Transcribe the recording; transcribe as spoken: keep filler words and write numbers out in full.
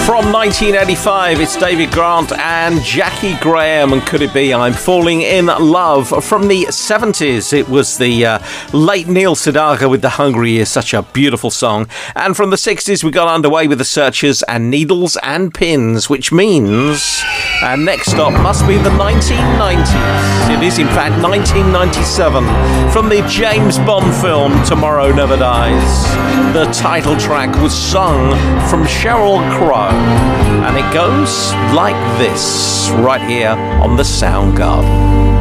From nineteen eighty-five, it's David Grant and Jackie Graham, and Could It Be I'm Falling in Love. From the seventies, it was the uh, late Neil Sedaka with The Hungry Years, such a beautiful song. And from the sixties, we got underway with The Searchers and Needles and Pins, which means our next stop must be the nineteen nineties. It is, in fact, nineteen ninety-seven. From the James Bond film Tomorrow Never Dies, the title track was sung from Sheryl Crow. And it goes like this, right here on the Soundgarden.